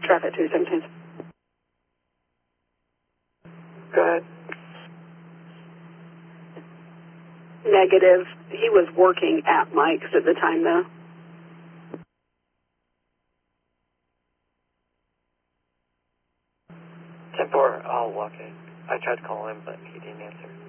Traffic 217. Go ahead. Negative. He was working at Mike's at the time, though. 10-4, I'll walk in. I tried to call him, but he didn't answer.